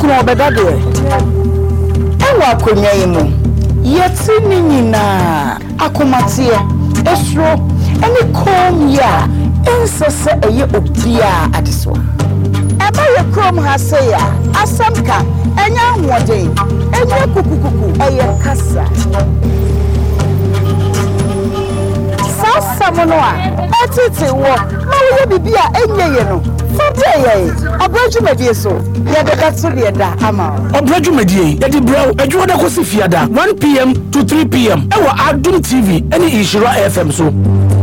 kuro obeda de ewa akonya yimu yeti ninyina akomatie esro eni kom ya ensese eye obia adeso eba ye krom ha se ya asamka enya nwode enya kukukuku eye kasa sasa mono a etiti wo na wo bibia enye ye no fodeye abrajumedie so ye de katule da ama abrajumedie ye di bro adwo da kosi fiada 1 p.m. to 3 p.m. ewa Adum TV eni Ishira FM so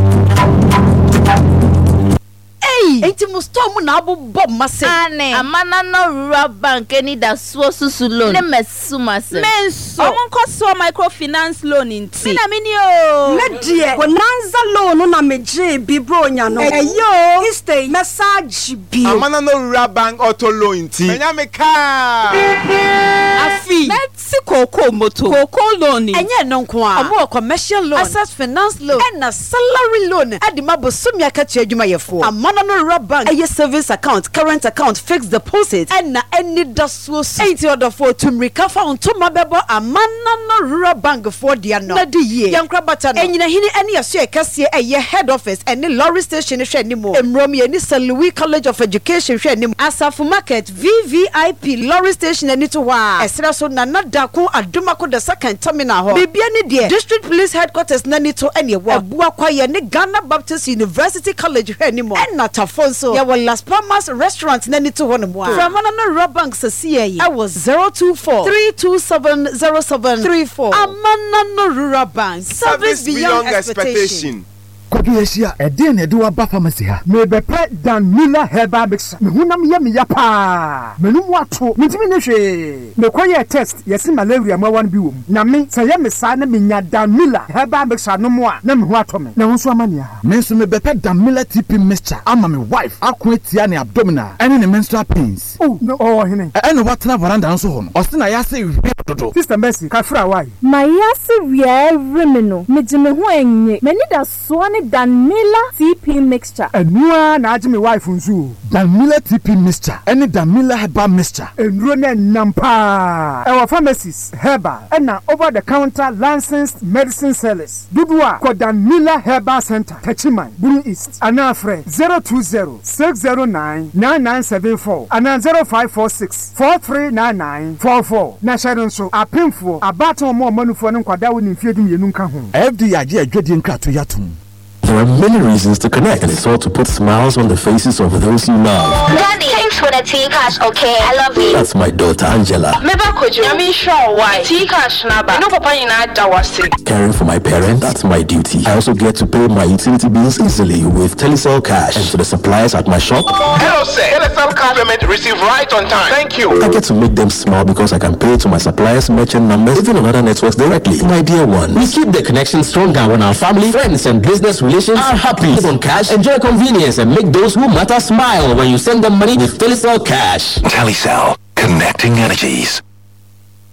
enti mustom na abobọ mase amana no rural bank eni da susu loan ne mesuma se menso omonkoso microfinance loan nti na mini o medie bonanza loan na meje bi bronya no eyo stay message bi amana no rural bank auto loan nti menya me ka afi let's koko moto koko loan enye no nko a omo commercial loan asset finance loan and salary loan adima bosumi akachi adwuma yefo amana no rural bank a service account current account fixed deposit and na any dasuo 80 order for to recover on to mabebo amana no rural bank for dia no na di ye yankra bata no enyina hini ene yaso ekase eye head office and lorry station hwe animo emrom ye ni St. Louis College of Education hwe animo Asafu Market VVIP lorry station ani to wa esra so na nadako adumako the second terminal ho bibia ni de district police headquarters na ni to ene wo abua kwa ye ni Ghana Baptist University College hwe animo na tafonso ya wa Las Palmas restaurant na ni to ho no mo from no rural bank sasie I was 024-327-0734 amana no rural bank service beyond expectation. Kodiesia ede na ede wa ba pharmacy ha me bepe Dan Miller herbal mixture me hunam ye me ya pa menum wato mitimi ne hwe me koye test yesi malaria ma wan bi wom na me se ye me sa na me nya Dan Miller herbal mixture no mo a na me ho ato me na ho so amania ha me so me bepe Dan Miller TP mixture ama me wife akon etia ne abdominal ene ne menstrual pains oh no oh hene ene watena veranda nso ho no o se na ya se wi dodo sister Mercy ka fra why my ya se wi every no me de me ho enye me ni da so Dan Miller TP mixture. Enua na aje me wife nzu. Dan Miller TP mixture. Any Dan Miller herbal mixture. Enuro na nampa. Our pharmacies herbal and over the counter licensed medicine sellers. Dudua ko Dan Miller Herbal Center. Techiman, Buru East. Ana friend 020-609-9974 and 0546-439944. Na sharon so apemfo abaton mo manufo no kwada wo ni mfiedum yenu nka ho. FD aje adwedi nkrato yatum. There are many reasons to connect, and it's all to put smiles on the faces of those you love. Daddy, thanks for the tea cash, okay? I love you. That's my daughter, Angela. Caring for my parents, that's my duty. I also get to pay my utility bills easily with Telecel Cash. And to the suppliers at my shop. Hello, sir. Telecel Cash payment received right on time. Thank you. I get to make them smile because I can pay to my suppliers' merchant numbers, even on other networks directly. My dear ones, we keep the connection stronger when our family, friends, and business relations are happy. Live on cash, enjoy convenience, and make those who matter smile when you send them money with Telecel Cash. Telecel, connecting energies.